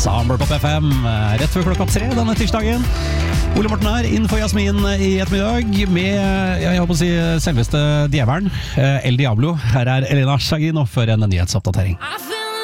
Summer på FM, rett før klokka 3 denne tirsdagen. Ole Morten her, innenfor Jasmin i ettermiddag, med, jeg håper å si, selveste djevelen, El Diablo. Her er Elena Shagino for en nyhetsoppdatering.